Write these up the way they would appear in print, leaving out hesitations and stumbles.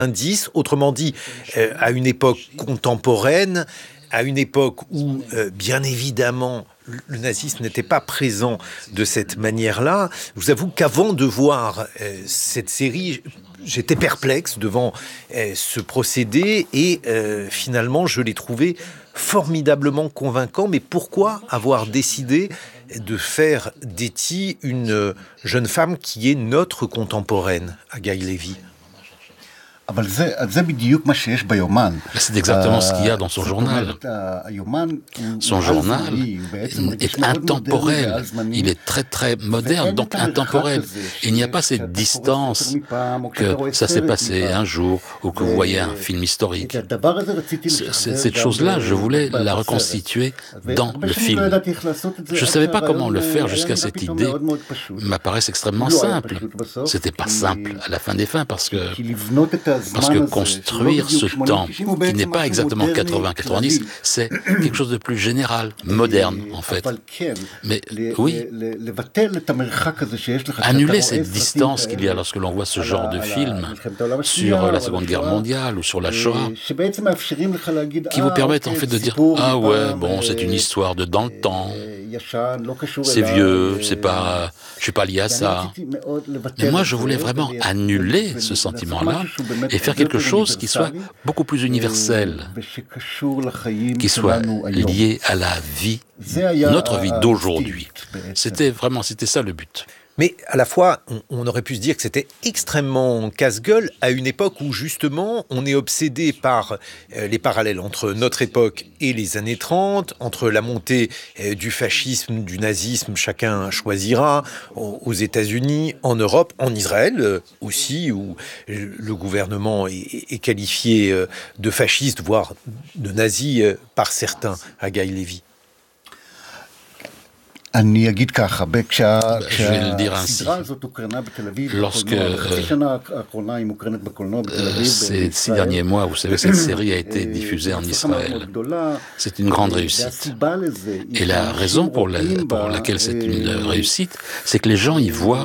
indice, autrement dit, à une époque contemporaine, à une époque où, bien évidemment, le nazisme n'était pas présent de cette manière-là. Je vous avoue qu'avant de voir cette série, j'étais perplexe devant ce procédé et finalement, je l'ai trouvé formidablement convaincant. Mais pourquoi avoir décidé de faire d'Etty une jeune femme qui est notre contemporaine, Haggai Levy? C'est exactement ce qu'il y a dans son journal. Son journal est intemporel. Il est très très moderne, donc intemporel. Il n'y a pas cette distance que ça s'est passé un jour ou que vous voyez un film historique. Cette chose-là, je voulais la reconstituer dans le film. Je ne savais pas comment le faire jusqu'à cette idée m'apparaisse extrêmement simple. C'était pas simple à la fin des fins parce que construire ce temps, qui n'est pas exactement 80-90, c'est quelque chose de plus général, moderne en fait. Mais oui, annuler cette distance qu'il y a lorsque l'on voit ce genre de film sur la Seconde Guerre mondiale ou sur la Shoah, qui vous permettent en fait de dire « Ah ouais, bon, c'est une histoire de dans le temps, c'est vieux, je suis pas lié à ça. » Mais moi, je voulais vraiment annuler ce sentiment-là et faire quelque chose qui soit beaucoup plus universel, qui soit lié à la vie, notre vie d'aujourd'hui. C'était ça le but. Mais à la fois, on aurait pu se dire que c'était extrêmement casse-gueule à une époque où justement on est obsédé par les parallèles entre notre époque et les années 30, entre la montée du fascisme, du nazisme, chacun choisira, aux États-Unis, en Europe, en Israël aussi, où le gouvernement est qualifié de fasciste, voire de nazi par certains, Haggai Levy. Je vais le dire ainsi. Lorsque ces 6 derniers mois, vous savez, cette série a été diffusée en Israël. C'est une grande réussite. Et la raison pour laquelle c'est une réussite, c'est que les gens y voient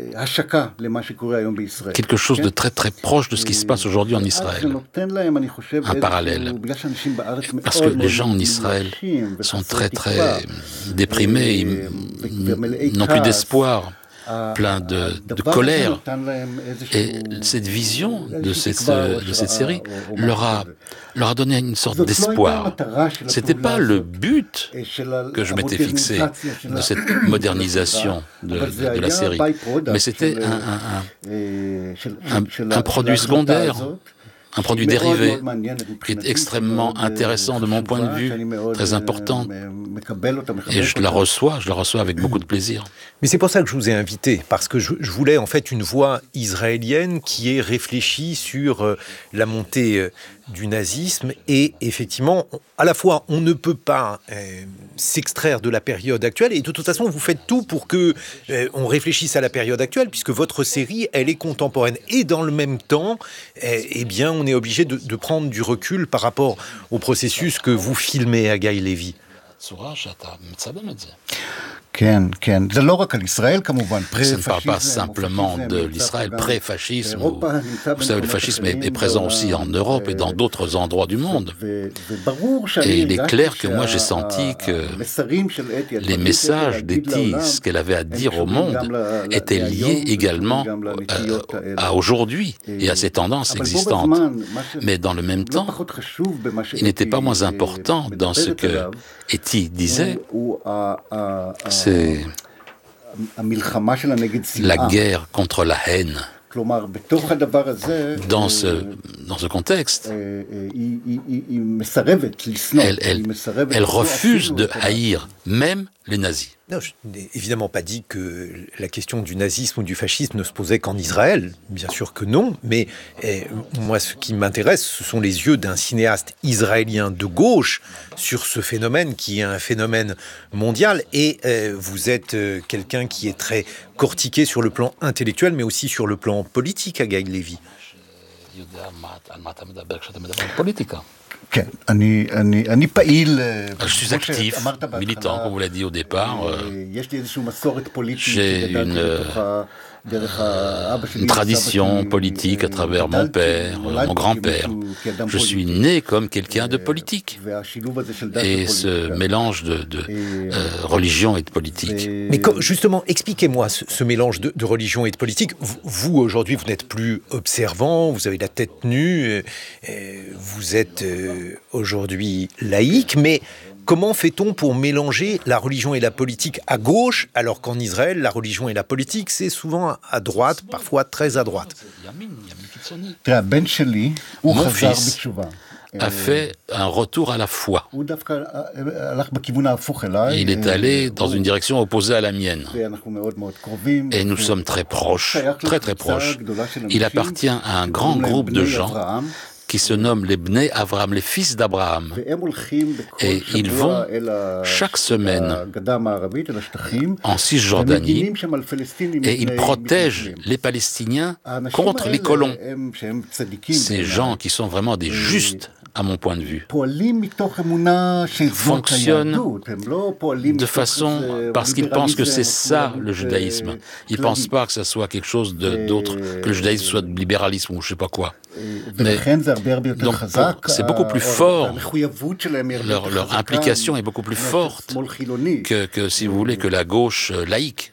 quelque chose de très très proche de ce qui se passe aujourd'hui en Israël. Un parallèle. Parce que les gens en Israël sont très très déprimés, n'ont plus d'espoir, plein de colère. Et cette vision de cette série leur a donné une sorte d'espoir. C'était pas le but que je m'étais fixé de cette modernisation de la série, mais c'était un produit secondaire, un produit dérivé qui est extrêmement intéressant de mon point de vue, très important. Et je la reçois avec beaucoup de plaisir. Mais c'est pour ça que je vous ai invité, parce que je voulais en fait une voix israélienne qui ait réfléchi sur la montée du nazisme. Et effectivement, à la fois, on ne peut pas s'extraire de la période actuelle. Et de toute façon, vous faites tout pour que on réfléchisse à la période actuelle, puisque votre série, elle est contemporaine. Et dans le même temps, eh bien, on est obligé de prendre du recul par rapport au processus que vous filmez, Haggai Levy. Ce ne parle pas simplement de l'Israël pré-fascisme. Vous savez, le fascisme est présent aussi en Europe et dans d'autres endroits du monde. Et il est clair que moi j'ai senti que les messages d'Etty, ce qu'elle avait à dire au monde, étaient liés également à aujourd'hui et à ces tendances existantes. Mais dans le même temps, il n'était pas moins important dans ce que Etty disait, c'est la guerre contre la haine. Dans ce contexte, elle refuse de haïr même les nazis. Non, je n'ai évidemment pas dit que la question du nazisme ou du fascisme ne se posait qu'en Israël. Bien sûr que non, mais moi, ce qui m'intéresse, ce sont les yeux d'un cinéaste israélien de gauche sur ce phénomène qui est un phénomène mondial. Et vous êtes quelqu'un qui est très cortiqué sur le plan intellectuel, mais aussi sur le plan politique, Haggai Levy. Je suis actif, militant, comme vous l'avez dit au départ. J'ai une tradition politique à travers mon père, mon grand-père. Je suis né comme quelqu'un de politique. Et ce mélange de religion et de politique. Mais justement, expliquez-moi ce mélange de religion et de politique. Vous, aujourd'hui, vous n'êtes plus observant, vous avez la tête nue, vous êtes aujourd'hui laïque, mais comment fait-on pour mélanger la religion et la politique à gauche, alors qu'en Israël, la religion et la politique, c'est souvent à droite, parfois très à droite? Mon fils a fait un retour à la foi. Il est allé dans une direction opposée à la mienne. Et nous sommes très proches, très très proches. Il appartient à un grand groupe de gens qui se nomment les Bnei Avraham, les fils d'Abraham. Et ils vont chaque semaine en Cisjordanie et ils protègent les Palestiniens contre les colons. Ces gens qui sont vraiment des justes, à mon point de vue, fonctionnent de façon parce qu'ils pensent que c'est ça le judaïsme. Ils ne pensent pas que ça soit quelque chose d'autre, que le judaïsme soit de libéralisme ou je ne sais pas quoi. Mais, donc c'est beaucoup plus fort, leur implication est beaucoup plus forte que si vous voulez, que la gauche laïque.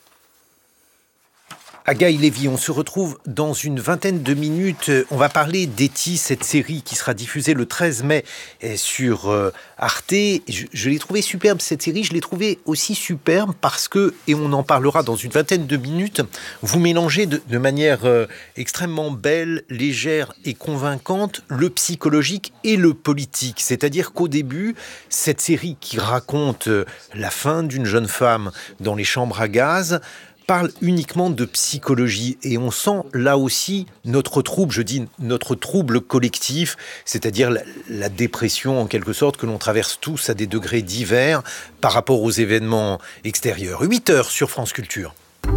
Agaï Lévy, on se retrouve dans une vingtaine de minutes. On va parler d'Eti, cette série qui sera diffusée le 13 mai sur Arte. Je l'ai trouvée superbe, cette série. Je l'ai trouvée aussi superbe parce que, et on en parlera dans une vingtaine de minutes, vous mélangez de manière extrêmement belle, légère et convaincante le psychologique et le politique. C'est-à-dire qu'au début, cette série qui raconte la fin d'une jeune femme dans les chambres à gaz parle uniquement de psychologie et on sent là aussi notre trouble, je dis notre trouble collectif, c'est-à-dire la dépression en quelque sorte que l'on traverse tous à des degrés divers par rapport aux événements extérieurs. 8h sur France Culture.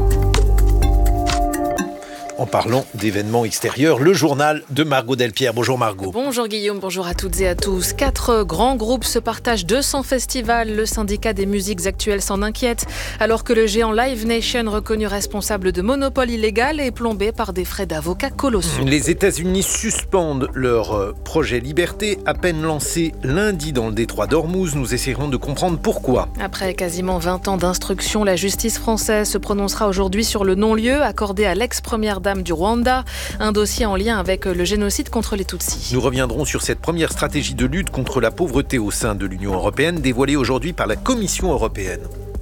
En parlant d'événements extérieurs, le journal de Margot Delpierre. Bonjour Margot. Bonjour Guillaume, bonjour à toutes et à tous. 4 grands groupes se partagent 200 festivals. Le syndicat des musiques actuelles s'en inquiète, alors que le géant Live Nation, reconnu responsable de monopole illégal, est plombé par des frais d'avocats colossaux. Les États-Unis suspendent leur projet Liberté, à peine lancé lundi dans le détroit d'Ormuz. Nous essaierons de comprendre pourquoi. Après quasiment 20 ans d'instruction, la justice française se prononcera aujourd'hui sur le non-lieu accordé à l'ex-première dame du Rwanda, un dossier en lien avec le génocide contre les Tutsis. Nous reviendrons sur cette première stratégie de lutte contre la pauvreté au sein de l'Union européenne, dévoilée aujourd'hui par la Commission européenne.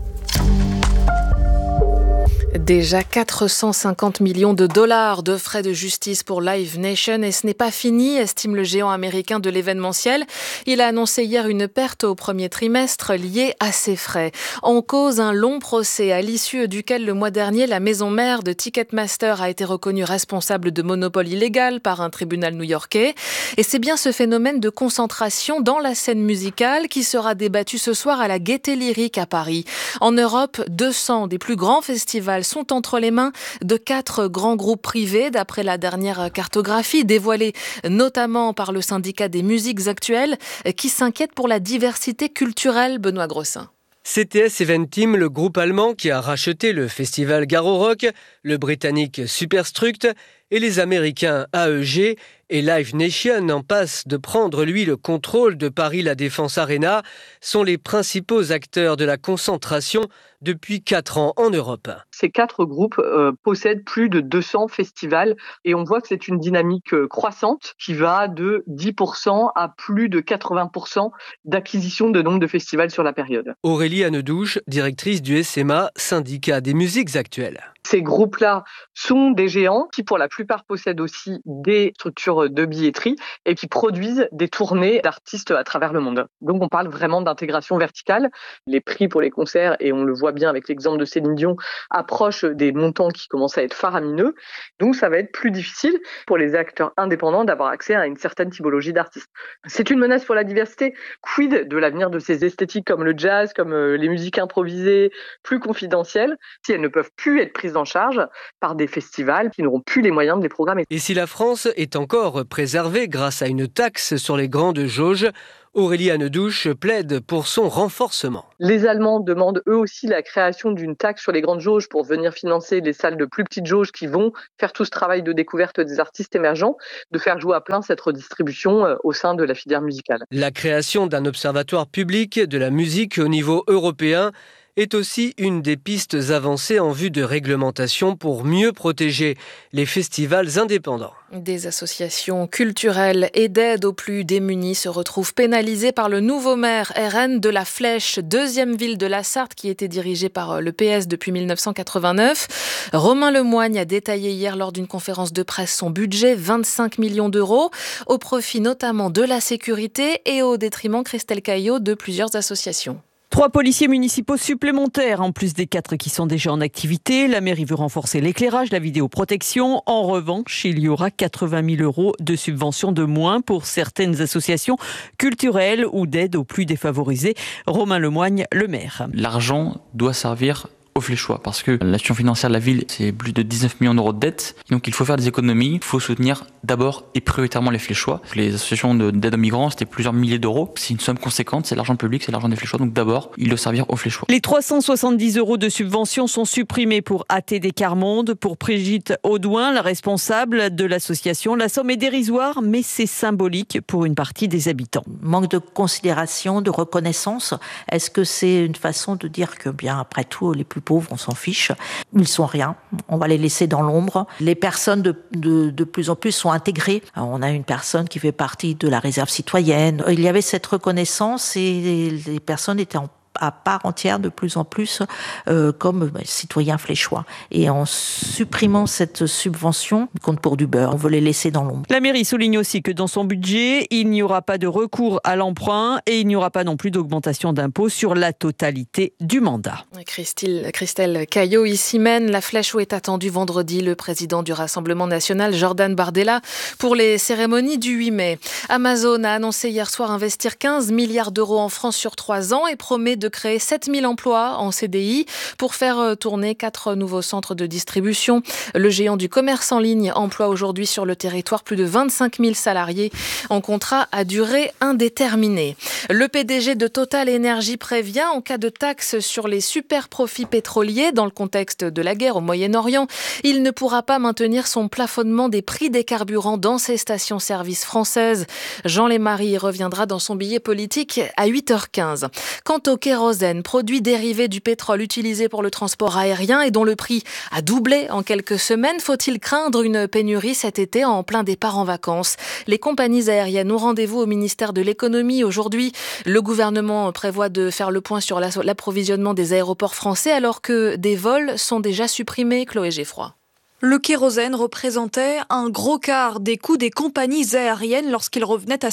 Déjà 450 millions de dollars de frais de justice pour Live Nation et ce n'est pas fini, estime le géant américain de l'événementiel. Il a annoncé hier une perte au premier trimestre liée à ces frais. En cause, un long procès à l'issue duquel le mois dernier, la maison mère de Ticketmaster a été reconnue responsable de monopole illégal par un tribunal new-yorkais. Et c'est bien ce phénomène de concentration dans la scène musicale qui sera débattu ce soir à la Gaîté Lyrique à Paris. En Europe, 200 des plus grands festivals sont entre les mains de 4 grands groupes privés, d'après la dernière cartographie dévoilée notamment par le syndicat des musiques actuelles, qui s'inquiète pour la diversité culturelle. Benoît Grossin. CTS Eventim, le groupe allemand qui a racheté le festival Garo Rock, le britannique Superstruct et les américains AEG et Live Nation, en passe de prendre, lui, le contrôle de Paris La Défense Arena, sont les principaux acteurs de la concentration depuis 4 ans en Europe. Ces 4 groupes possèdent plus de 200 festivals et on voit que c'est une dynamique croissante qui va de 10% à plus de 80% d'acquisition de nombre de festivals sur la période. Aurélie Hannedouche, directrice du SMA, syndicat des musiques actuelles. Ces groupes-là sont des géants qui, pour la plupart, possèdent aussi des structures de billetterie et qui produisent des tournées d'artistes à travers le monde. Donc, on parle vraiment d'intégration verticale. Les prix pour les concerts, et on le voit bien avec l'exemple de Céline Dion, approchent des montants qui commencent à être faramineux. Donc, ça va être plus difficile pour les acteurs indépendants d'avoir accès à une certaine typologie d'artistes. C'est une menace pour la diversité. Quid de l'avenir de ces esthétiques comme le jazz, comme les musiques improvisées, plus confidentielles, si elles ne peuvent plus être prises prises en charge par des festivals qui n'auront plus les moyens de les programmer. Et si la France est encore préservée grâce à une taxe sur les grandes jauges, Aurélie Hannedouche plaide pour son renforcement. Les Allemands demandent eux aussi la création d'une taxe sur les grandes jauges pour venir financer les salles de plus petites jauges qui vont faire tout ce travail de découverte des artistes émergents, de faire jouer à plein cette redistribution au sein de la filière musicale. La création d'un observatoire public de la musique au niveau européen est aussi une des pistes avancées en vue de réglementation pour mieux protéger les festivals indépendants. Des associations culturelles et d'aide aux plus démunis se retrouvent pénalisées par le nouveau maire RN de La Flèche, deuxième ville de la Sarthe qui était dirigée par le PS depuis 1989. Romain Lemoigne a détaillé hier lors d'une conférence de presse son budget, 25 millions d'euros, au profit notamment de la sécurité et au détriment, Christelle Caillot, de plusieurs associations. 3 policiers municipaux supplémentaires, en plus des 4 qui sont déjà en activité. La mairie veut renforcer l'éclairage, la vidéoprotection. En revanche, il y aura 80 000 euros de subventions de moins pour certaines associations culturelles ou d'aide aux plus défavorisés. Romain Lemoigne, le maire. L'argent doit servir aux fléchois, parce que la situation financière de la ville, c'est plus de 19 millions d'euros de dettes. Donc il faut faire des économies, il faut soutenir d'abord et prioritairement les fléchois. Les associations d'aide aux migrants, c'était plusieurs milliers d'euros. C'est une somme conséquente, c'est l'argent public, c'est l'argent des fléchois. Donc d'abord, il doit servir aux fléchois. Les 370 euros de subvention sont supprimés pour ATD Carmonde. Pour Brigitte Audouin, la responsable de l'association, la somme est dérisoire, mais c'est symbolique pour une partie des habitants. Manque de considération, de reconnaissance. Est-ce que c'est une façon de dire que, bien, après tout, les plus pauvres, on s'en fiche. Ils sont rien. On va les laisser dans l'ombre. Les personnes de plus en plus sont intégrées. Alors, on a une personne qui fait partie de la réserve citoyenne. Il y avait cette reconnaissance et les personnes étaient à part entière de plus en plus comme citoyens fléchois. Et en supprimant cette subvention, on compte pour du beurre. On veut les laisser dans l'ombre. La mairie souligne aussi que dans son budget, il n'y aura pas de recours à l'emprunt et il n'y aura pas non plus d'augmentation d'impôts sur la totalité du mandat. Christelle Caillot, ici mène. La Flèche où est attendu vendredi le président du Rassemblement national, Jordan Bardella, pour les cérémonies du 8 mai. Amazon a annoncé hier soir investir 15 milliards d'euros en France sur 3 ans et promet de créer 7000 emplois en CDI pour faire tourner 4 nouveaux centres de distribution. Le géant du commerce en ligne emploie aujourd'hui sur le territoire plus de 25 000 salariés en contrat à durée indéterminée. Le PDG de Total Énergie prévient en cas de taxe sur les super profits pétroliers dans le contexte de la guerre au Moyen-Orient, il ne pourra pas maintenir son plafonnement des prix des carburants dans ses stations-service françaises. Jean Lémarie reviendra dans son billet politique à 8h15. Quant au kérosène, produit dérivé du pétrole utilisé pour le transport aérien et dont le prix a doublé en quelques semaines, faut-il craindre une pénurie cet été en plein départ en vacances? Les compagnies aériennes ont rendez-vous au ministère de l'économie aujourd'hui. Le gouvernement prévoit de faire le point sur l'approvisionnement des aéroports français alors que des vols sont déjà supprimés. Chloé Geffroy. Le kérosène représentait un gros quart des coûts des compagnies aériennes lorsqu'il revenait à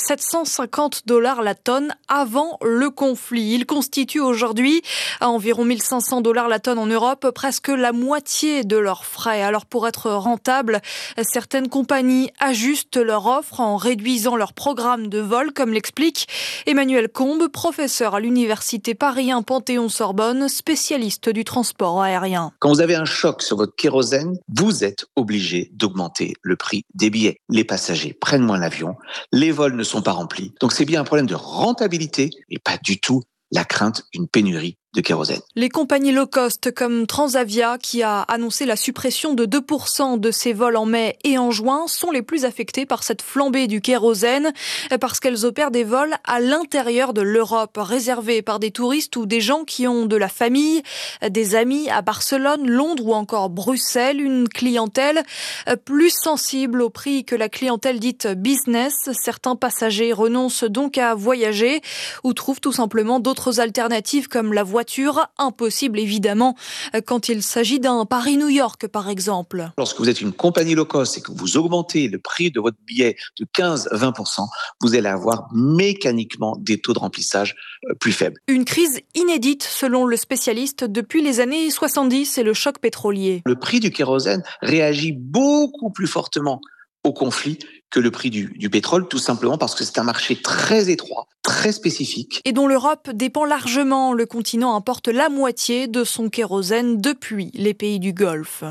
$750 la tonne avant le conflit. Il constitue aujourd'hui à environ $1 500 la tonne en Europe, presque la moitié de leurs frais. Alors pour être rentable, certaines compagnies ajustent leur offre en réduisant leur programme de vol, comme l'explique Emmanuel Combe, professeur à l'université Paris 1 Panthéon-Sorbonne, spécialiste du transport aérien. Quand vous avez un choc sur votre kérosène, vous êtes obligé d'augmenter le prix des billets. Les passagers prennent moins l'avion, les vols ne sont pas remplis. Donc c'est bien un problème de rentabilité et pas du tout la crainte d'une pénurie de kérosène. Les compagnies low cost comme Transavia, qui a annoncé la suppression de 2% de ses vols en mai et en juin, sont les plus affectées par cette flambée du kérosène parce qu'elles opèrent des vols à l'intérieur de l'Europe, réservés par des touristes ou des gens qui ont de la famille, des amis à Barcelone, Londres ou encore Bruxelles, une clientèle plus sensible au prix que la clientèle dite business. Certains passagers renoncent donc à voyager ou trouvent tout simplement d'autres alternatives comme la voiture, impossible évidemment quand il s'agit d'un Paris-New York par exemple. Lorsque vous êtes une compagnie low cost et que vous augmentez le prix de votre billet de 15-20%, vous allez avoir mécaniquement des taux de remplissage plus faibles. Une crise inédite selon le spécialiste depuis les années 70 et le choc pétrolier. Le prix du kérosène réagit beaucoup plus fortement au conflit que le prix du pétrole, tout simplement parce que c'est un marché très étroit, très spécifique. Et dont l'Europe dépend largement. Le continent importe la moitié de son kérosène depuis les pays du Golfe.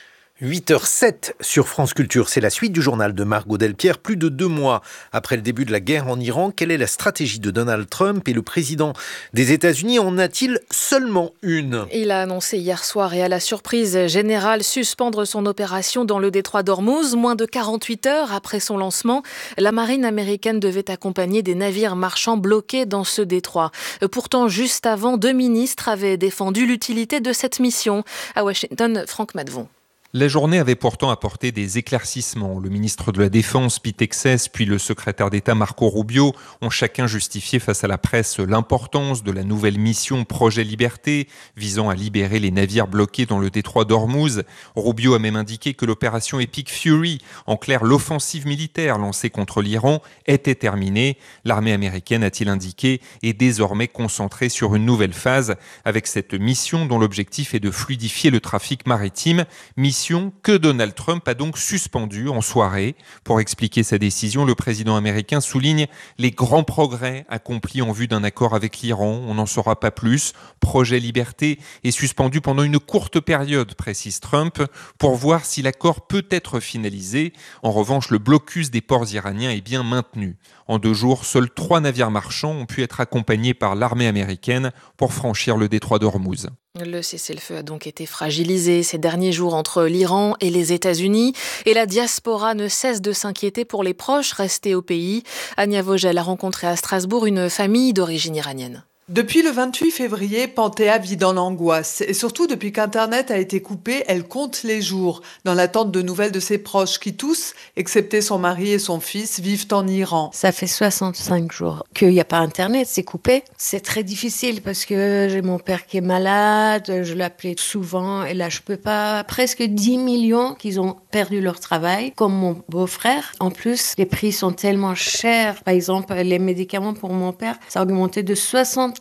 8h07 sur France Culture, c'est la suite du journal de Margot Delpierre. Plus de 2 mois après le début de la guerre en Iran, quelle est la stratégie de Donald Trump et le président des États-Unis en a-t-il seulement une ? Il a annoncé hier soir et à la surprise générale suspendre son opération dans le détroit d'Ormuz. Moins de 48 heures après son lancement, la marine américaine devait accompagner des navires marchands bloqués dans ce détroit. Pourtant, juste avant, 2 ministres avaient défendu l'utilité de cette mission. À Washington, Franck Madvon. La journée avait pourtant apporté des éclaircissements. Le ministre de la Défense, Pete Hegseth, puis le secrétaire d'État Marco Rubio ont chacun justifié face à la presse l'importance de la nouvelle mission Projet Liberté, visant à libérer les navires bloqués dans le détroit d'Ormuz. Rubio a même indiqué que l'opération Epic Fury, en clair l'offensive militaire lancée contre l'Iran, était terminée. L'armée américaine, a-t-il indiqué, est désormais concentrée sur une nouvelle phase, avec cette mission dont l'objectif est de fluidifier le trafic maritime. Mission que Donald Trump a donc suspendue en soirée. Pour expliquer sa décision, le président américain souligne les grands progrès accomplis en vue d'un accord avec l'Iran. On n'en saura pas plus. Projet Liberté est suspendu pendant une courte période, précise Trump, pour voir si l'accord peut être finalisé. En revanche, le blocus des ports iraniens est bien maintenu. En 2 jours, seuls 3 navires marchands ont pu être accompagnés par l'armée américaine pour franchir le détroit d'Ormuz. Le cessez-le-feu a donc été fragilisé ces derniers jours entre l'Iran et les États-Unis. Et la diaspora ne cesse de s'inquiéter pour les proches restés au pays. Ania Vogel a rencontré à Strasbourg une famille d'origine iranienne. Depuis le 28 février, Panthea vit dans l'angoisse. Et surtout, depuis qu'Internet a été coupé, elle compte les jours, dans l'attente de nouvelles de ses proches, qui tous, excepté son mari et son fils, vivent en Iran. Ça fait 65 jours qu'il n'y a pas Internet, c'est coupé. C'est très difficile parce que j'ai mon père qui est malade, je l'appelais souvent, et là je peux pas. Presque 10 millions qui ont perdu leur travail, comme mon beau-frère. En plus, les prix sont tellement chers. Par exemple, les médicaments pour mon père, ça a augmenté de 75%.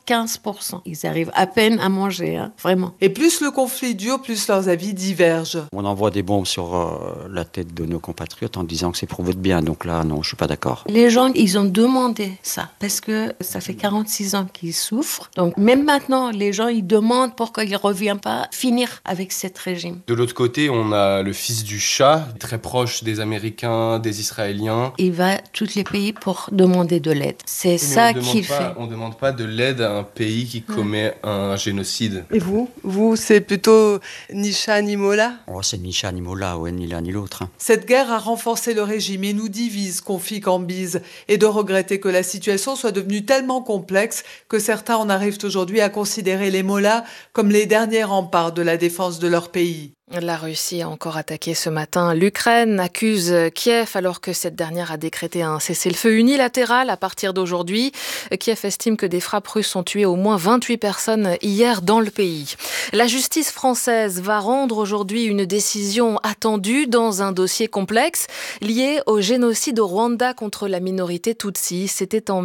Ils arrivent à peine à manger, vraiment. Et plus le conflit dure, plus leurs avis divergent. On envoie des bombes sur la tête de nos compatriotes en disant que c'est pour votre bien. Donc là, non, je suis pas d'accord. Les gens, ils ont demandé ça parce que ça fait 46 ans qu'ils souffrent. Donc même maintenant, les gens, ils demandent pourquoi il ne revient pas finir avec cet régime. De l'autre côté, on a le fils du Shah, très proche des Américains, des Israéliens. Il va à tous les pays pour demander de l'aide. C'est ça qu'il fait. On ne demande pas de l'aide à un pays qui commet un génocide. Et vous, c'est plutôt ni chat ni mola ? C'est ni chat ni mola, ouais, ni l'un ni l'autre. Cette guerre a renforcé le régime et nous divise, confie Cambyse, et de regretter que la situation soit devenue tellement complexe que certains en arrivent aujourd'hui à considérer les mollahs comme les derniers remparts de la défense de leur pays. La Russie a encore attaqué ce matin l'Ukraine, accuse Kiev alors que cette dernière a décrété un cessez-le-feu unilatéral à partir d'aujourd'hui. Kiev estime que des frappes russes ont tué au moins 28 personnes hier dans le pays. La justice française va rendre aujourd'hui une décision attendue dans un dossier complexe lié au génocide au Rwanda contre la minorité Tutsi. C'était en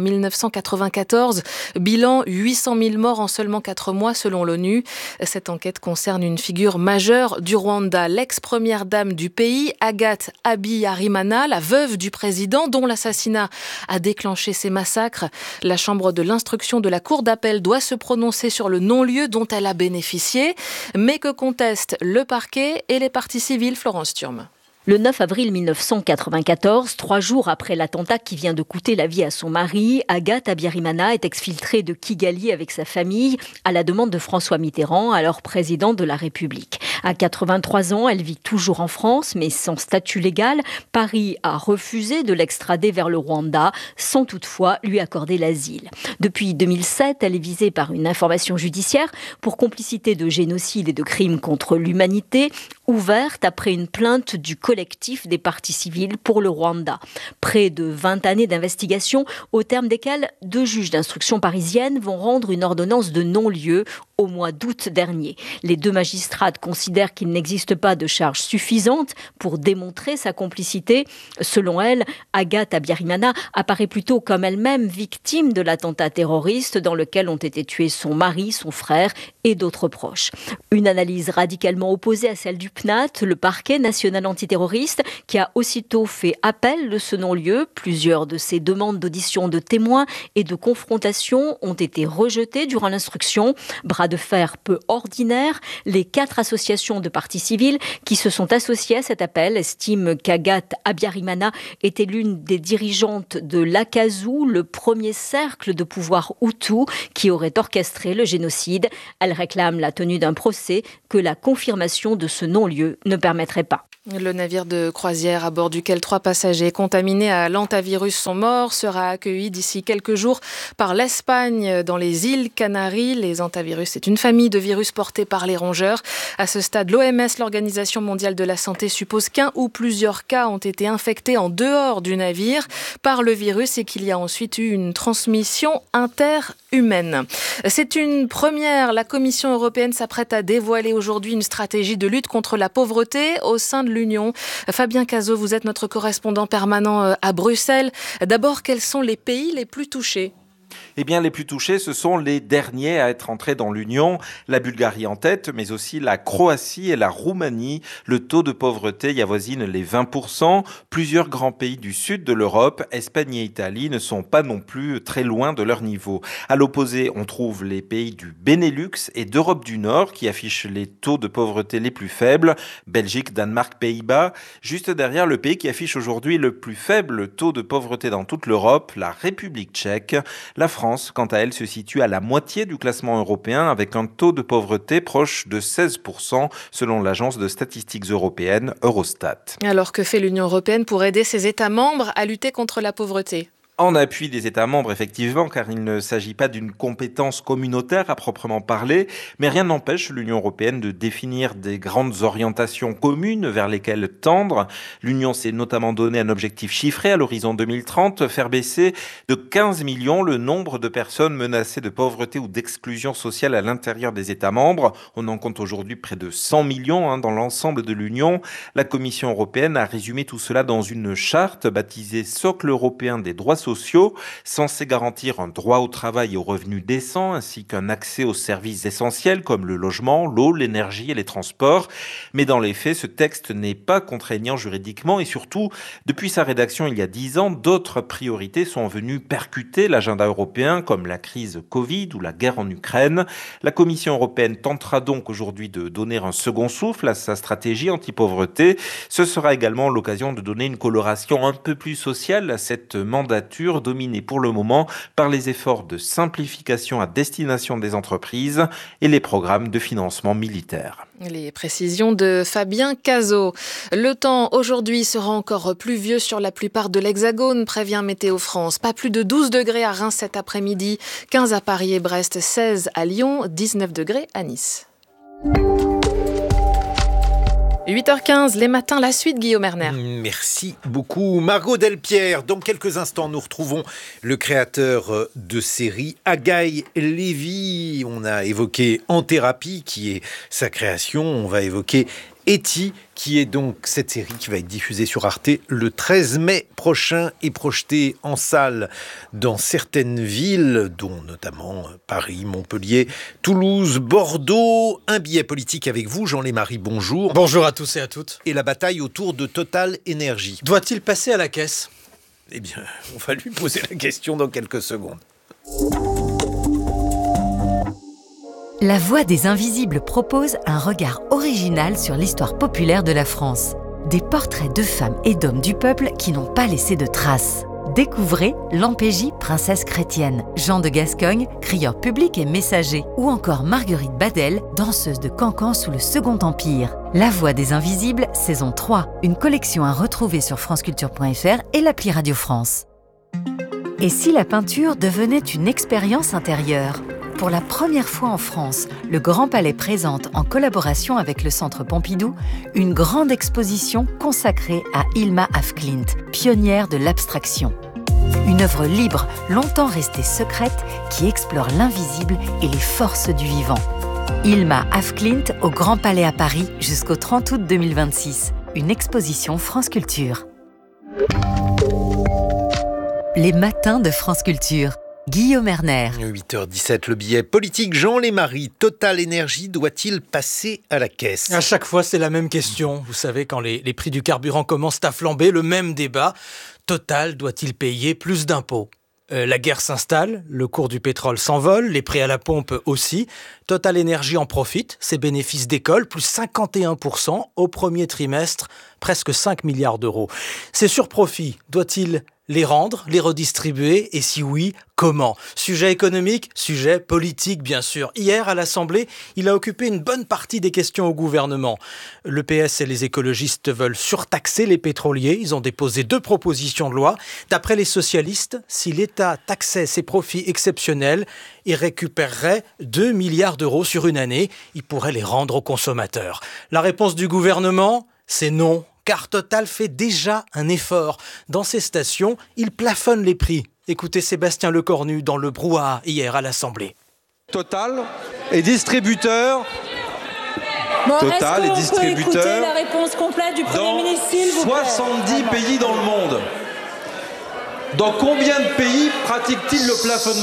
1994. Bilan 800 000 morts en seulement 4 mois selon l'ONU. Cette enquête concerne une figure majeure du Rwanda, l'ex-première dame du pays, Agathe Habyarimana, la veuve du président dont l'assassinat a déclenché ces massacres. La chambre de l'instruction de la cour d'appel doit se prononcer sur le non-lieu dont elle a bénéficié, mais que contestent le parquet et les parties civiles. Florence Thurme. Le 9 avril 1994, 3 jours après l'attentat qui vient de coûter la vie à son mari, Agathe Habyarimana est exfiltrée de Kigali avec sa famille à la demande de François Mitterrand, alors président de la République. À 83 ans, elle vit toujours en France, mais sans statut légal. Paris a refusé de l'extrader vers le Rwanda, sans toutefois lui accorder l'asile. Depuis 2007, elle est visée par une information judiciaire pour complicité de génocide et de crimes contre l'humanité, ouverte après une plainte du collectif des parties civiles pour le Rwanda. Près de 20 années d'investigation, au terme desquelles 2 juges d'instruction parisiennes vont rendre une ordonnance de non-lieu au mois d'août dernier. Les deux magistrates considèrent qu'il n'existe pas de charge suffisante pour démontrer sa complicité. Selon elle, Agathe Abiyarimana apparaît plutôt comme elle-même victime de l'attentat terroriste dans lequel ont été tués son mari, son frère et d'autres proches. Une analyse radicalement opposée à celle du PNAT, le parquet national antiterroriste, qui a aussitôt fait appel de ce non-lieu. Plusieurs de ses demandes d'audition de témoins et de confrontation ont été rejetées durant l'instruction. Bras de fer peu ordinaire, les 4 associations de parties civiles qui se sont associées à cet appel estiment qu'Agathe Abiyarimana était l'une des dirigeantes de l'Akazu, le premier cercle de pouvoir hutu qui aurait orchestré le génocide. Elle réclame la tenue d'un procès que la confirmation de ce non-lieu ne permettrait pas. Le navire de croisière à bord duquel 3 passagers contaminés à l'hantavirus sont morts sera accueilli d'ici quelques jours par l'Espagne dans les îles Canaries. Les hantavirus, c'est une famille de virus portés par les rongeurs. À ce stade, l'OMS, l'Organisation mondiale de la santé, suppose qu'un ou plusieurs cas ont été infectés en dehors du navire par le virus et qu'il y a ensuite eu une transmission interhumaine. C'est une première. La Commission européenne s'apprête à dévoiler aujourd'hui une stratégie de lutte contre la pauvreté au sein de l'Union. Fabien Cazot, vous êtes notre correspondant permanent à Bruxelles. D'abord, quels sont les pays les plus touchés ? Eh bien, les plus touchés, ce sont les derniers à être entrés dans l'Union. La Bulgarie en tête, mais aussi la Croatie et la Roumanie. Le taux de pauvreté y avoisine les 20%. Plusieurs grands pays du sud de l'Europe, Espagne et Italie, ne sont pas non plus très loin de leur niveau. À l'opposé, on trouve les pays du Benelux et d'Europe du Nord qui affichent les taux de pauvreté les plus faibles. Belgique, Danemark, Pays-Bas. Juste derrière, le pays qui affiche aujourd'hui le plus faible taux de pauvreté dans toute l'Europe, la République tchèque. La France, quant à elle, se situe à la moitié du classement européen avec un taux de pauvreté proche de 16% selon l'agence de statistiques européenne Eurostat. Alors que fait l'Union européenne pour aider ses États membres à lutter contre la pauvreté ? En appui des États membres, effectivement, car il ne s'agit pas d'une compétence communautaire à proprement parler, mais rien n'empêche l'Union européenne de définir des grandes orientations communes vers lesquelles tendre. L'Union s'est notamment donné un objectif chiffré à l'horizon 2030, faire baisser de 15 millions le nombre de personnes menacées de pauvreté ou d'exclusion sociale à l'intérieur des États membres. On en compte aujourd'hui près de 100 millions dans l'ensemble de l'Union. La Commission européenne a résumé tout cela dans une charte baptisée Socle européen des droits sociaux, censé garantir un droit au travail et aux revenus décents, ainsi qu'un accès aux services essentiels comme le logement, l'eau, l'énergie et les transports. Mais dans les faits, ce texte n'est pas contraignant juridiquement et surtout, depuis sa rédaction il y a 10 ans, d'autres priorités sont venues percuter l'agenda européen comme la crise Covid ou la guerre en Ukraine. La Commission européenne tentera donc aujourd'hui de donner un second souffle à sa stratégie anti-pauvreté. Ce sera également l'occasion de donner une coloration un peu plus sociale à cette mandature dominée pour le moment par les efforts de simplification à destination des entreprises et les programmes de financement militaire. Les précisions de Fabien Cazot. Le temps aujourd'hui sera encore pluvieux sur la plupart de l'Hexagone, prévient Météo France. Pas plus de 12 degrés à Reims cet après-midi, 15 à Paris et Brest, 16 à Lyon, 19 degrés à Nice. 8h15, les matins, la suite, Guillaume Erner. Merci beaucoup. Margot Delpierre, dans quelques instants, nous retrouvons le créateur de série, Agaï Lévy. On a évoqué En thérapie, qui est sa création. On va évoquer Eti, qui est donc cette série qui va être diffusée sur Arte le 13 mai prochain et projetée en salle dans certaines villes, dont notamment Paris, Montpellier, Toulouse, Bordeaux. Un billet politique avec vous, Jean-Lémarie, bonjour. Bonjour à tous et à toutes. Et la bataille autour de Total Énergie. Doit-il passer à la caisse ? Eh bien, on va lui poser la question dans quelques secondes. La Voix des Invisibles propose un regard original sur l'histoire populaire de la France. Des portraits de femmes et d'hommes du peuple qui n'ont pas laissé de traces. Découvrez Lampégie, princesse chrétienne, Jean de Gascogne, crieur public et messager, ou encore Marguerite Badel, danseuse de cancan sous le Second Empire. La Voix des Invisibles, saison 3, une collection à retrouver sur franceculture.fr et l'appli Radio France. Et si la peinture devenait une expérience intérieure ? Pour la première fois en France, le Grand Palais présente, en collaboration avec le Centre Pompidou, une grande exposition consacrée à Hilma af Klint, pionnière de l'abstraction. Une œuvre libre, longtemps restée secrète, qui explore l'invisible et les forces du vivant. Ilma Afklint au Grand Palais à Paris jusqu'au 30 août 2026. Une exposition France Culture. Les matins de France Culture. Guillaume Erner. 8h17, le billet politique. Jean Lémarie, Total Énergie doit-il passer à la caisse ? À chaque fois, c'est la même question. Vous savez, quand les prix du carburant commencent à flamber, le même débat. Total doit-il payer plus d'impôts ? La guerre s'installe, le cours du pétrole s'envole, les prix à la pompe aussi. Total Énergie en profite, ses bénéfices décollent, plus 51% au premier trimestre, presque 5 milliards d'euros. Ces surprofits, doit-il les rendre, les redistribuer, et si oui, comment ? Sujet économique, sujet politique bien sûr. Hier à l'Assemblée, il a occupé une bonne partie des questions au gouvernement. Le PS et les écologistes veulent surtaxer les pétroliers. Ils ont déposé 2 propositions de loi. D'après les socialistes, si l'État taxait ses profits exceptionnels, il récupérerait 2 milliards d'euros sur une année. Il pourrait les rendre aux consommateurs. La réponse du gouvernement, c'est non. Car Total fait déjà un effort. Dans ses stations, il plafonne les prix. Écoutez Sébastien Lecornu dans le brouhaha hier à l'Assemblée. Total est distributeur. Total est distributeur la réponse complète du Premier ministre, s'il vous plaît. 70 pays dans le monde. Dans combien de pays pratique-t-il le plafonnement ?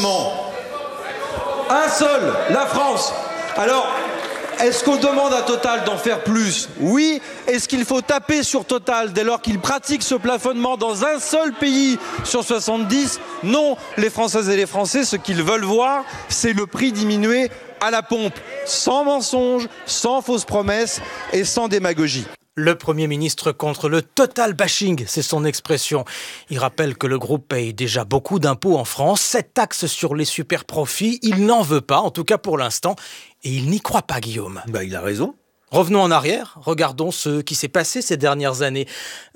Un seul, la France. Alors, est-ce qu'on demande à Total d'en faire plus ? Oui. Est-ce qu'il faut taper sur Total dès lors qu'il pratique ce plafonnement dans un seul pays sur 70 ? Non. Les Françaises et les Français, ce qu'ils veulent voir, c'est le prix diminuer à la pompe, sans mensonge, sans fausses promesses et sans démagogie. Le Premier ministre contre le total bashing, c'est son expression. Il rappelle que le groupe paye déjà beaucoup d'impôts en France. Cette taxe sur les super-profits, il n'en veut pas, en tout cas pour l'instant. Et il n'y croit pas, Guillaume. Il a raison. Revenons en arrière, regardons ce qui s'est passé ces dernières années.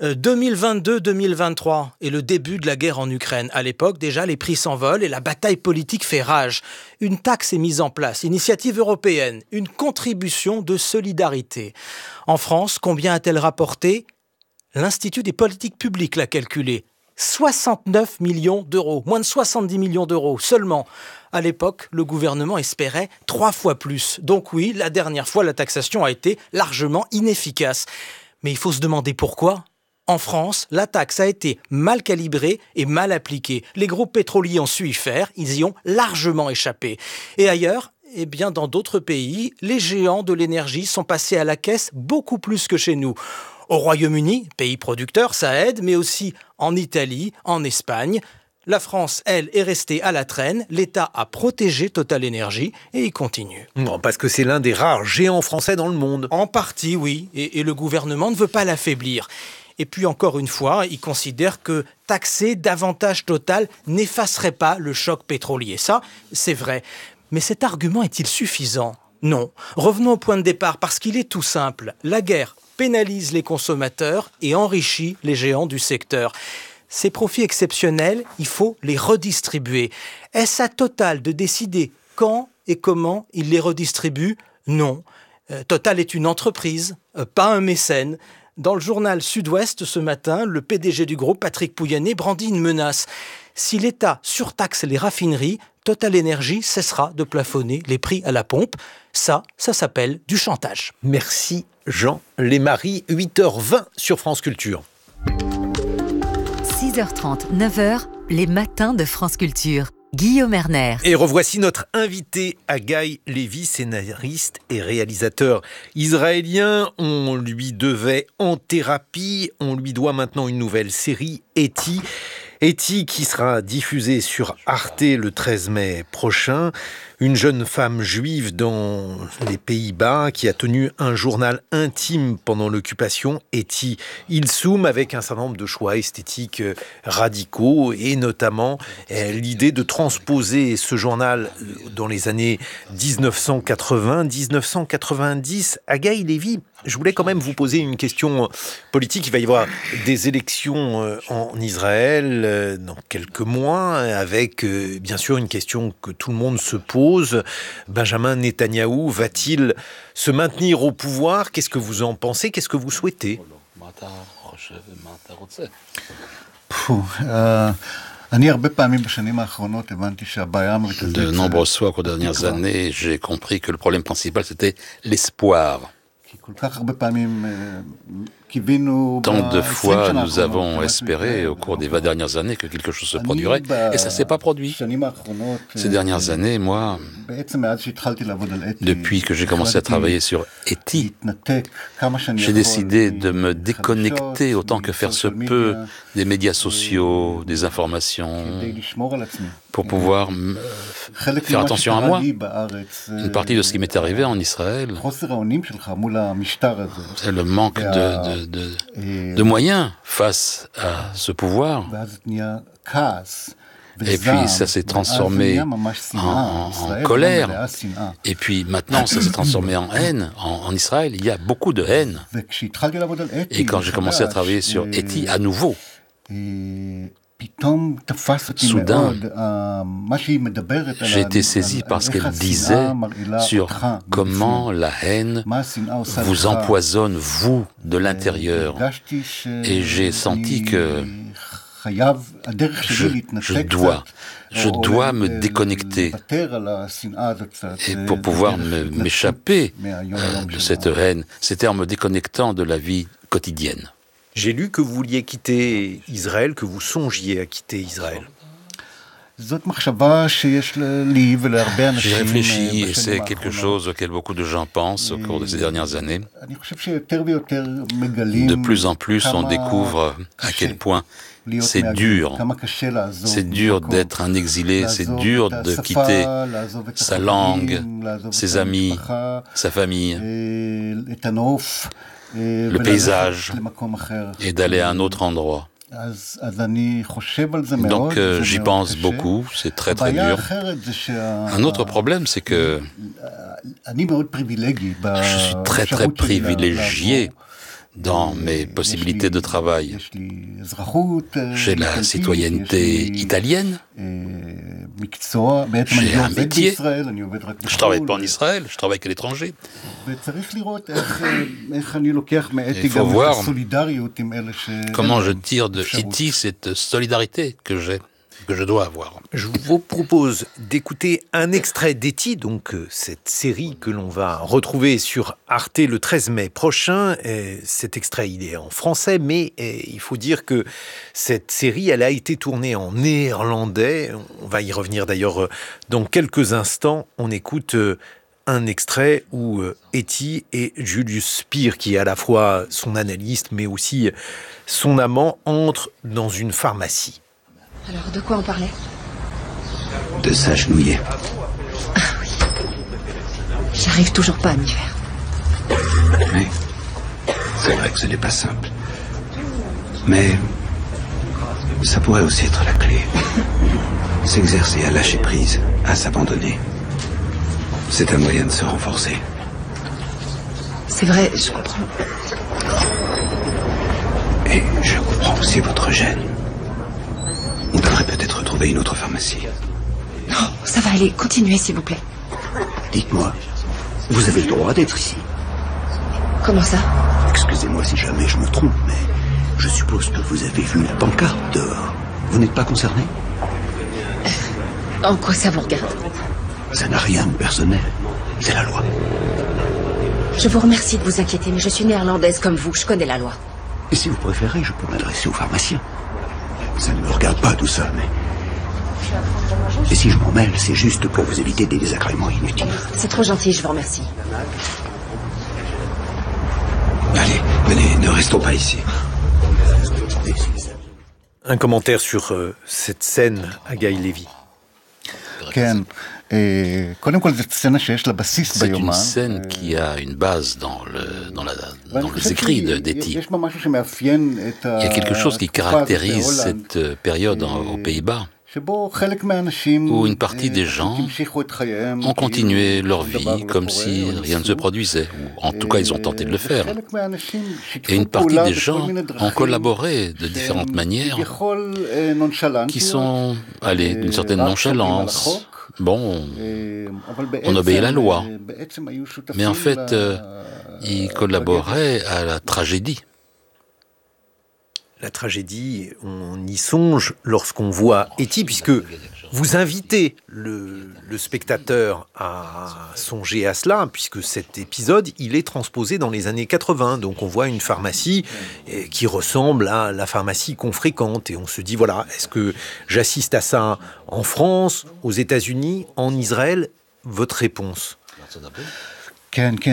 2022-2023 et le début de la guerre en Ukraine. À l'époque, déjà, les prix s'envolent et la bataille politique fait rage. Une taxe est mise en place, initiative européenne, une contribution de solidarité. En France, combien a-t-elle rapporté ? L'Institut des politiques publiques l'a calculé. 69 millions d'euros, moins de 70 millions d'euros seulement. À l'époque, le gouvernement espérait 3 fois plus. Donc oui, la dernière fois, la taxation a été largement inefficace. Mais il faut se demander pourquoi. En France, la taxe a été mal calibrée et mal appliquée. Les groupes pétroliers ont su y faire, ils y ont largement échappé. Et ailleurs, dans d'autres pays, les géants de l'énergie sont passés à la caisse beaucoup plus que chez nous. Au Royaume-Uni, pays producteur, ça aide, mais aussi en Italie, en Espagne. La France, elle, est restée à la traîne. L'État a protégé Total Énergie et il continue. Non, parce que c'est l'un des rares géants français dans le monde. En partie, oui. Et le gouvernement ne veut pas l'affaiblir. Et puis, encore une fois, il considère que taxer davantage Total n'effacerait pas le choc pétrolier. Ça, c'est vrai. Mais cet argument est-il suffisant ? Non. Revenons au point de départ, parce qu'il est tout simple. La guerre pénalise les consommateurs et enrichit les géants du secteur. Ces profits exceptionnels, il faut les redistribuer. Est-ce à Total de décider quand et comment il les redistribue ? Non. Total est une entreprise, pas un mécène. Dans le journal Sud-Ouest ce matin, le PDG du groupe, Patrick Pouyanné, brandit une menace. Si l'État surtaxe les raffineries, Total Énergie cessera de plafonner les prix à la pompe. Ça s'appelle du chantage. Merci Jean Lémarie, 8h20 sur France Culture. 6h30, 9h, les matins de France Culture. Guillaume Erner. Et revoici notre invité, Haggai Lévi, scénariste et réalisateur israélien. On lui devait En thérapie, on lui doit maintenant une nouvelle série, Eti. Eti qui sera diffusée sur Arte le 13 mai prochain. Une jeune femme juive dans les Pays-Bas qui a tenu un journal intime pendant l'occupation, Eti Ilsoum, avec un certain nombre de choix esthétiques radicaux et notamment l'idée de transposer ce journal dans les années 1980-1990. Haggai Lévi, je voulais quand même vous poser une question politique. Il va y avoir des élections en Israël dans quelques mois, avec bien sûr une question que tout le monde se pose. Benjamin Netanyahou va-t-il se maintenir au pouvoir ? Qu'est-ce que vous en pensez ? Qu'est-ce que vous souhaitez ? De nombreuses fois, aux dernières années, j'ai compris que le problème principal, c'était l'espoir. Tant de fois, nous avons espéré au cours des 20 dernières années que quelque chose se produirait, et ça ne s'est pas produit. Ces dernières années, moi, depuis que j'ai commencé à travailler sur ETI, j'ai décidé de me déconnecter autant que faire se peut des médias sociaux, des informations, pour pouvoir faire attention à moi. Une partie de ce qui m'est arrivé en Israël, c'est le manque de moyens face à ce pouvoir. Et puis ça s'est transformé en colère. Et puis maintenant, ça s'est transformé en haine. En Israël, il y a beaucoup de haine. Et quand j'ai commencé à travailler sur ETI à nouveau, soudain, j'ai été saisi par ce qu'elle disait sur comment la haine vous empoisonne, vous, de l'intérieur. Et j'ai senti que je dois me déconnecter et pour pouvoir m'échapper de cette haine. C'était en me déconnectant de la vie quotidienne. J'ai lu que vous vouliez quitter Israël, que vous songiez à quitter Israël. J'ai réfléchi et c'est quelque chose auquel beaucoup de gens pensent au cours de ces dernières années. De plus en plus, on découvre à quel point c'est dur. C'est dur d'être un exilé, c'est dur de quitter sa langue, ses amis, sa famille, le paysage, et d'aller à un autre endroit. Donc j'y pense beaucoup, c'est très très dur. Un autre problème, c'est que je suis très très privilégié dans mes possibilités de travail. J'ai la citoyenneté italienne, j'ai un métier, je travaille pas en Israël, je travaille qu'à l'étranger. Il faut voir comment je tire de ETI cette solidarité que je dois avoir. Je vous propose d'écouter un extrait d'ETI, donc cette série que l'on va retrouver sur Arte le 13 mai prochain. Cet extrait, il est en français, mais il faut dire que cette série, elle a été tournée en néerlandais. On va y revenir d'ailleurs dans quelques instants. On écoute un extrait où ETI et Julius Spier, qui est à la fois son analyste, mais aussi son amant, entrent dans une pharmacie. Alors, de quoi on parlait? De s'agenouiller. Ah oui. J'arrive toujours pas à m'y faire. Oui, c'est vrai que ce n'est pas simple. Mais ça pourrait aussi être la clé. S'exercer à lâcher prise, à s'abandonner. C'est un moyen de se renforcer. C'est vrai, je comprends. Et je comprends aussi votre gêne. On devrait peut-être trouver une autre pharmacie. Non, ça va aller. Continuez, s'il vous plaît. Dites-moi, vous avez le droit d'être ici. Comment ça? Excusez-moi si jamais je me trompe, mais je suppose que vous avez vu la pancarte dehors. Vous n'êtes pas concerné? En quoi ça vous regarde? Ça n'a rien de personnel. C'est la loi. Je vous remercie de vous inquiéter, mais je suis néerlandaise comme vous. Je connais la loi. Et si vous préférez, je peux m'adresser au pharmacien. Ça ne me regarde pas tout ça, mais... Et si je m'en mêle, c'est juste pour vous éviter des désagréments inutiles. C'est trop gentil, je vous remercie. Allez, venez, ne restons pas ici. Un commentaire sur cette scène à Guy Lévy. C'est une scène qui a une base dans les écrits d'ETI. Il y a quelque chose qui caractérise cette période aux Pays-Bas, où une partie des gens ont continué leur vie comme si rien ne se produisait, ou en tout cas ils ont tenté de le faire. Et une partie des gens ont collaboré de différentes manières qui sont allées d'une certaine nonchalance. Bon, on obéit la loi, mais en fait, ils collaboraient à la tragédie. la tragédie, on y songe lorsqu'on voit Haïti, puisque vous invitez le spectateur à songer à cela, puisque cet épisode, il est transposé dans les années 80. Donc on voit une pharmacie qui ressemble à la pharmacie qu'on fréquente. Et on se dit, voilà, est-ce que j'assiste à ça en France, aux États-Unis, en Israël? Votre réponse? C'était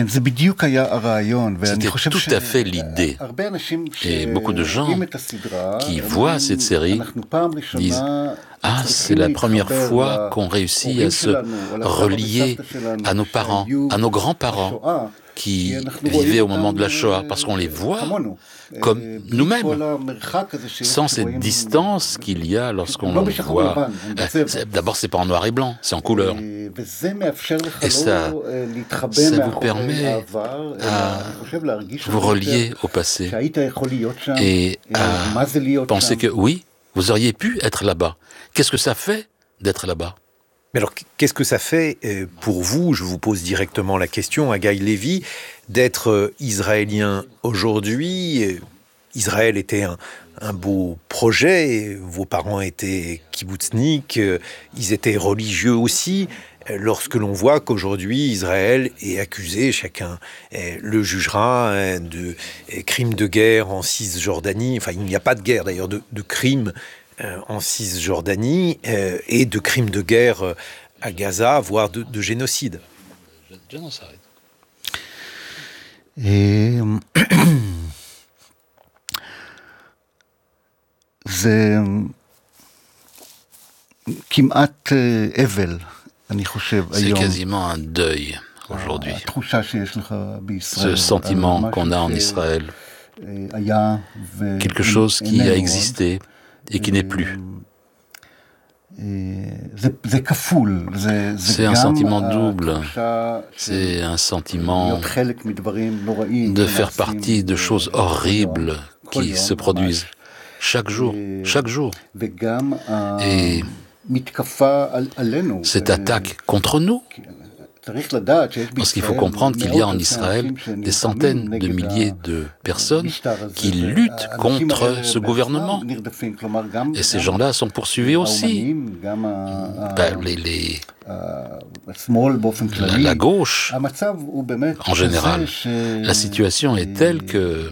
tout à fait l'idée. Et beaucoup de gens qui voient cette série disent « Ah, c'est la première fois qu'on réussit à se relier à nos parents, à nos grands-parents qui vivaient au moment de la Shoah, parce qu'on les voit comme nous-mêmes, sans cette distance qu'il y a lorsqu'on le voit. D'abord, c'est pas en noir et blanc, c'est en couleur. Et ça vous permet à vous relier au passé et à penser que oui, vous auriez pu être là-bas. Qu'est-ce que ça fait d'être là-bas? Mais alors, qu'est-ce que ça fait pour vous, je vous pose directement la question, à Guy Lévy, d'être israélien aujourd'hui? Israël était un beau projet, vos parents étaient kibbutzniks, ils étaient religieux aussi. Lorsque l'on voit qu'aujourd'hui Israël est accusé, chacun le jugera, de crimes de guerre en Cisjordanie, enfin il n'y a pas de guerre d'ailleurs, de crimes en Cisjordanie et de crimes de guerre à Gaza, voire de génocide. C'est quasiment un deuil aujourd'hui. Ce sentiment qu'on a en Israël, quelque chose qui a existé et qui n'est plus. C'est un sentiment double. C'est un sentiment de faire partie de choses horribles qui se produisent chaque jour. Et cette attaque contre nous, parce qu'il faut comprendre qu'il y a en Israël des centaines de milliers de personnes qui luttent contre ce gouvernement. Et ces gens-là sont poursuivis aussi. La gauche, en général, la situation est telle que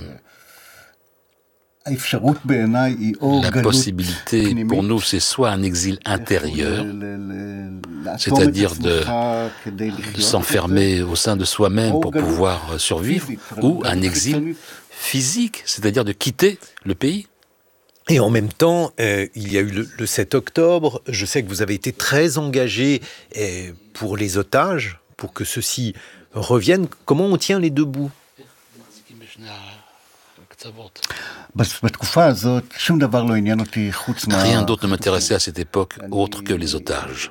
la possibilité pour nous, c'est soit un exil intérieur, c'est-à-dire de s'enfermer au sein de soi-même pour pouvoir survivre, ou un exil physique, c'est-à-dire de quitter le pays. Et en même temps, il y a eu le 7 octobre. Je sais que vous avez été très engagé pour les otages, pour que ceux-ci reviennent. Comment on tient les deux bouts ? Rien d'autre ne m'intéressait à cette époque autre que les otages.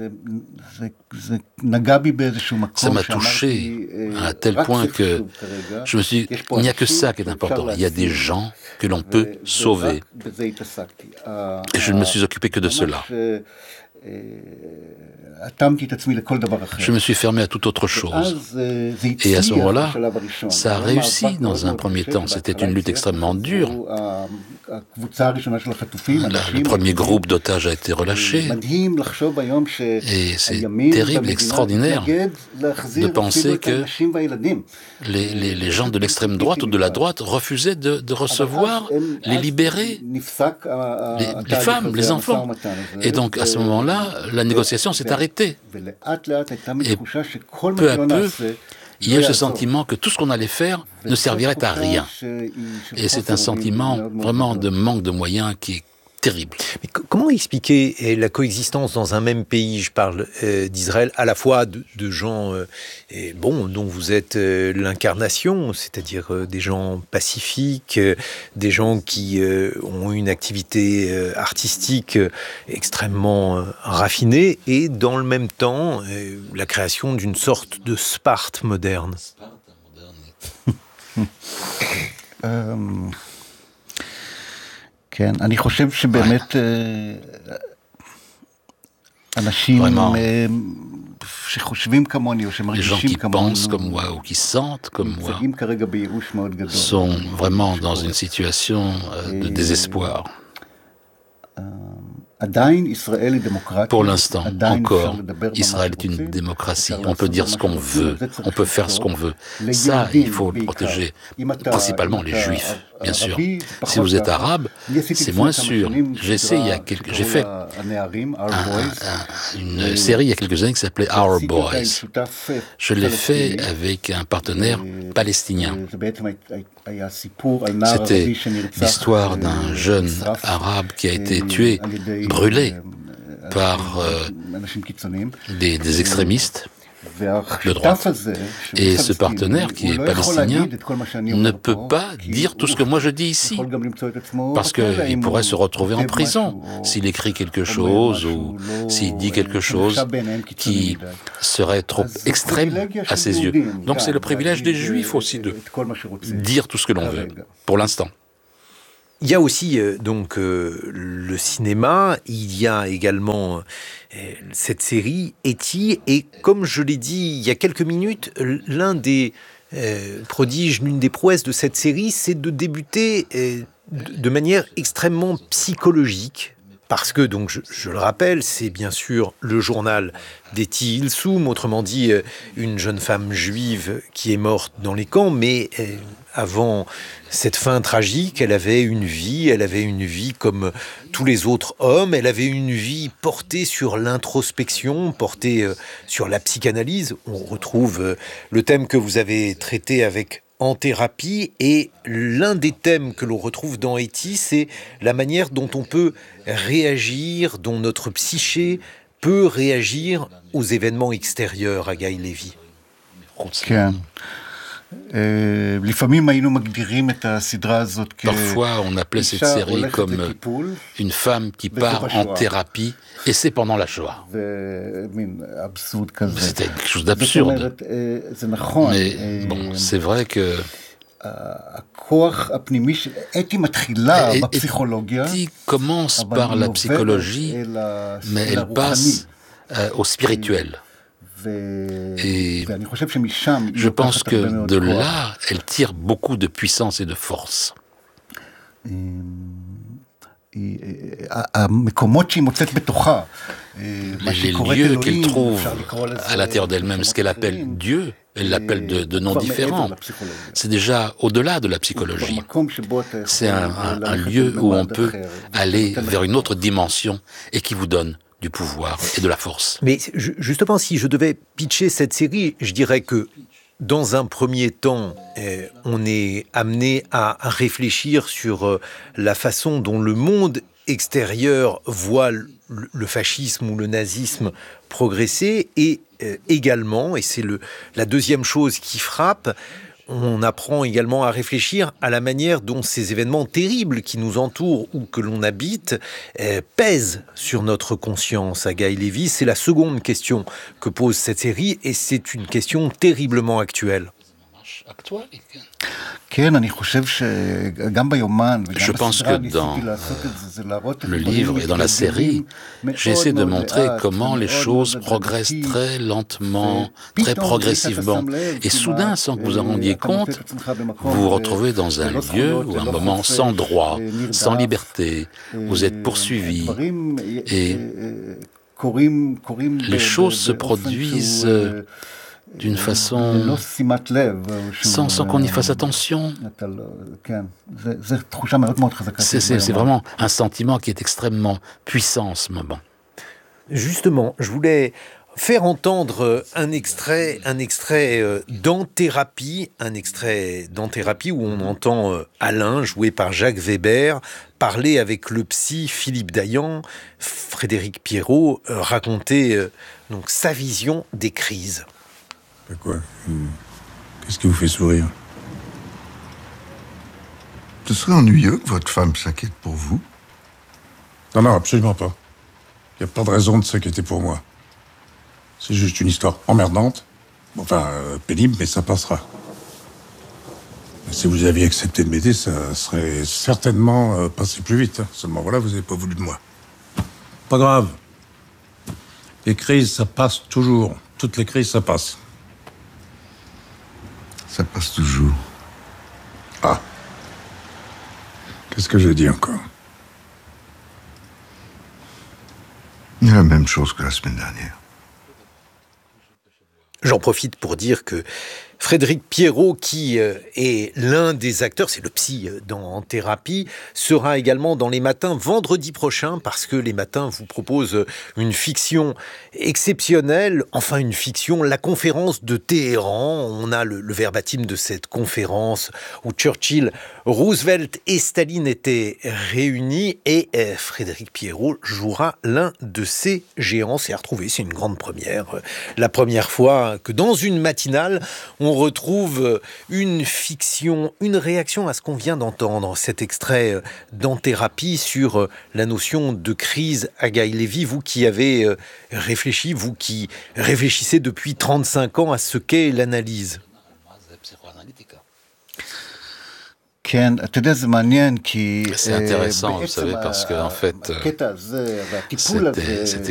Ça m'a touché à un tel point que je me suis dit, il n'y a que ça qui est important. Il y a des gens que l'on peut sauver. Et je ne me suis occupé que de cela. Je me suis fermé à toute autre chose. Et à ce moment-là, ça a réussi dans un premier temps. C'était une lutte extrêmement dure. Le premier groupe d'otages a été relâché. Et c'est terrible, extraordinaire de penser que les gens de l'extrême droite ou de la droite refusaient de recevoir les libérés, les femmes, les enfants. Et donc, à ce moment-là, la négociation s'est arrêtée. Et peu à peu, il y a eu ce sentiment que tout ce qu'on allait faire ne servirait à rien. Et c'est un sentiment vraiment de manque de moyens qui est terrible. Mais comment expliquer la coexistence dans un même pays, je parle d'Israël, à la fois de gens dont vous êtes l'incarnation, c'est-à-dire des gens pacifiques, des gens qui ont une activité artistique extrêmement raffinée, et dans le même temps, la création d'une sorte de Sparte moderne. Vraiment, Les gens qui pensent comme moi ou qui sentent comme moi sont vraiment dans une situation de désespoir. Pour l'instant, encore, Israël est une démocratie. On peut dire ce qu'on veut, on peut faire ce qu'on veut. Ça, il faut le protéger, principalement les Juifs, bien sûr. Si vous êtes arabe, c'est moins sûr. J'ai fait une série il y a quelques années qui s'appelait Our Boys. Je l'ai fait avec un partenaire palestinien. C'était l'histoire d'un jeune arabe qui a été tué, brûlé par des extrémistes de droite. Et ce partenaire, qui est palestinien, ne peut pas dire tout ce que moi je dis ici, parce qu'il pourrait se retrouver en prison s'il écrit quelque chose ou s'il dit quelque chose qui serait trop extrême à ses yeux. Donc c'est le privilège des Juifs aussi de dire tout ce que l'on veut, pour l'instant. Il y a aussi le cinéma, il y a également cette série Etty, et comme je l'ai dit il y a quelques minutes, l'un des prodiges, l'une des prouesses de cette série, c'est de débuter de manière extrêmement psychologique. Parce que, donc, je le rappelle, c'est bien sûr le journal d'Etty Ilsoum, autrement dit, une jeune femme juive qui est morte dans les camps, mais avant cette fin tragique, elle avait une vie comme tous les autres hommes, elle avait une vie portée sur l'introspection, portée sur la psychanalyse. On retrouve le thème que vous avez traité avec En thérapie, et l'un des thèmes que l'on retrouve dans Etty, c'est la manière dont on peut réagir, dont notre psyché peut réagir aux événements extérieurs à Guy Lévy. Parfois, on appelait cette série comme une femme qui part en thérapie, et c'est pendant la Shoah. C'était quelque chose d'absurde. Mais bon, c'est vrai que Etty commence par la psychologie, mais elle passe au spirituel. Et je pense que de là, elle tire beaucoup de puissance et de force. Les lieux qu'elle trouve à l'intérieur d'elle-même, ce qu'elle appelle Dieu, elle l'appelle de noms différents. C'est déjà au-delà de la psychologie. C'est un lieu où on peut aller vers une autre dimension et qui vous donne du pouvoir et de la force. Mais justement, si je devais pitcher cette série, je dirais que dans un premier temps, on est amené à réfléchir sur la façon dont le monde extérieur voit le fascisme ou le nazisme progresser, et également, et c'est la deuxième chose qui frappe, on apprend également à réfléchir à la manière dont ces événements terribles qui nous entourent ou que l'on habite pèsent sur notre conscience à Guy Lévy. C'est la seconde question que pose cette série, et c'est une question terriblement actuelle. Je pense que dans le livre et dans la série, j'essaie de montrer comment les choses progressent très lentement, très progressivement. Et soudain, sans que vous en rendiez compte, vous vous retrouvez dans un lieu ou un moment sans droit, sans liberté. Vous êtes poursuivi. Et les choses se produisent d'une façon sans qu'on y fasse attention. C'est vraiment un sentiment qui est extrêmement puissant en ce moment. Justement, je voulais faire entendre un extrait d'En thérapie, où on entend Alain, joué par Jacques Weber, parler avec le psy Philippe Dayan, Frédéric Pierrot, raconter donc sa vision des crises. Quoi ? Qu'est-ce qui vous fait sourire ? Ce serait ennuyeux que votre femme s'inquiète pour vous. Non, absolument pas. Il n'y a pas de raison de s'inquiéter pour moi. C'est juste une histoire emmerdante. Enfin, pénible, mais ça passera. Si vous aviez accepté de m'aider, ça serait certainement passé plus vite. Seulement voilà, vous n'avez pas voulu de moi. Pas grave. Les crises, ça passe toujours. toutes les crises, ça passe. Ça passe toujours. Ah. Qu'est-ce que j'ai dit encore? La même chose que la semaine dernière. J'en profite pour dire que Frédéric Pierrot, qui est l'un des acteurs, c'est le psy dans Thérapie, sera également dans Les Matins vendredi prochain, parce que Les Matins vous propose une fiction exceptionnelle, enfin une fiction, la conférence de Téhéran. On a le verbatim de cette conférence où Churchill, Roosevelt et Staline étaient réunis, et Frédéric Pierrot jouera l'un de ces géants. C'est à retrouver, c'est une grande première. La première fois que dans une matinale, on retrouve une fiction, une réaction à ce qu'on vient d'entendre, cet extrait dans Thérapie sur la notion de crise. Agaï Lévy, vous qui avez réfléchi, vous qui réfléchissez depuis 35 ans à ce qu'est l'analyse. C'est intéressant, vous savez, parce que en fait, cette